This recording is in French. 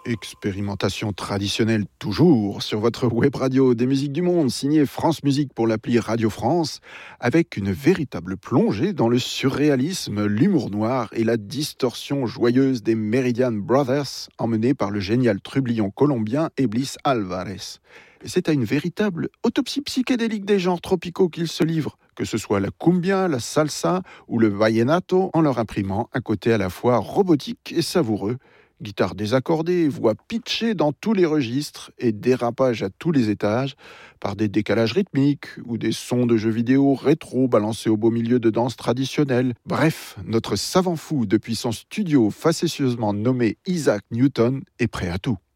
Expérimentation traditionnelle toujours sur votre web radio des musiques du monde, signée France Musique pour l'appli Radio France, avec une véritable plongée dans le surréalisme, l'humour noir et la distorsion joyeuse des Meridian Brothers, emmenés par le génial trublion colombien Eblis Alvarez. Et c'est à une véritable autopsie psychédélique des genres tropicaux qu'ils se livrent, que ce soit la cumbia, la salsa ou le vallenato, en leur imprimant un côté à la fois robotique et savoureux. Guitare désaccordée, voix pitchée dans tous les registres et dérapage à tous les étages par des décalages rythmiques ou des sons de jeux vidéo rétro balancés au beau milieu de danse traditionnelle. Bref, notre savant fou depuis son studio facétieusement nommé Isaac Newton est prêt à tout.